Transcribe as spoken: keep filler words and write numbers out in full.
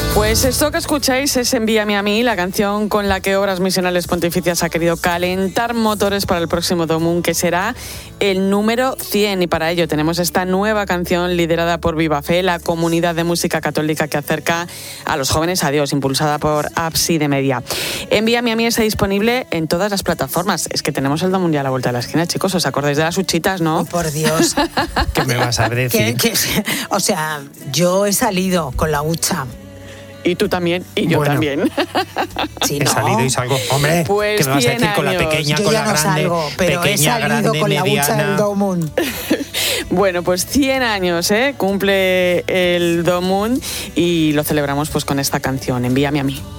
Pues esto que escucháis es Envíame a mí, la canción con la que Obras Misionales Pontificias ha querido calentar motores para el próximo Domum, que será el número cien. Y para ello tenemos esta nueva canción liderada por Viva Fe, la comunidad de música católica que acerca a los jóvenes a Dios, impulsada por Ábside Media. Envíame a mí está disponible en todas las plataformas. Es que tenemos el Domum ya a la vuelta de la esquina, chicos. ¿Os acordáis de las huchitas, no? Oh, por Dios. ¿Qué me vas a decir? Que, que, o sea, yo he salido con la hucha. Y tú también, y yo bueno, también. Sí, he no. salido y salgo. Hombre, pues ¿qué me vas a decir con la pequeña, yo con ya la no grande? salgo, pero pequeña, he salido grande, con la hucha mediana. del Domum. Bueno, pues cien años, ¿eh? Cumple el Domum y lo celebramos pues con esta canción, Envíame a mí.